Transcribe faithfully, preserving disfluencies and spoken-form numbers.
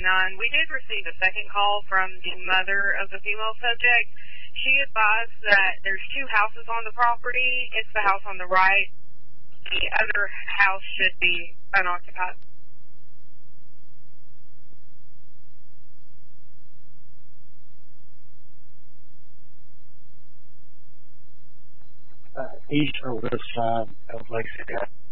nine. We did receive a second call from the mother of the female subject. She advised that there's two houses on the property. It's the house on the right. The other house should be unoccupied. Uh, east or west side of Lake City.